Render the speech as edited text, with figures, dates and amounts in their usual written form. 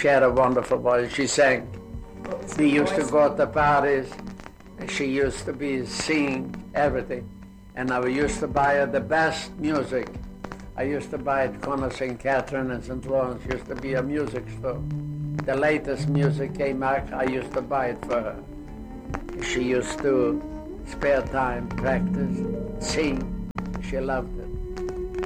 She had a wonderful voice. She sang. We used to go to parties. She used to be singing everything. And I used to buy her the best music. I used to buy at corner St. Catherine and St. Lawrence. Used to be a music store. The latest music came out, I used to buy it for her. She used to spare time, practice, sing. She loved it.